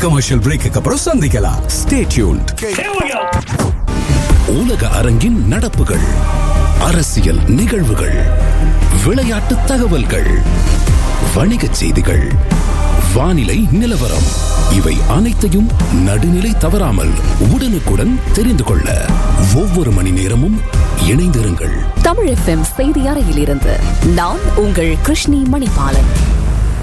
Commercial brake அப்புறம் சந்திக்கலாம். Stay tuned. உலக அரங்கின் நடப்புகள், அரசியல் நிகழ்வுகள், விளையாட்டு தகவல்கள், வணிகச் செய்திகள், வானிலை நிலவரம், இவை அனைத்தையும் நடுநிலை தவறாமல் உடனுக்குடன் தெரிந்து கொள்ள ஒவ்வொரு மணி நேரமும் இணைந்திருங்கள். தமிழ் FM செய்தி அறையிலிருந்து நான் உங்கள் கிருஷ்ணி மணிபாலன்.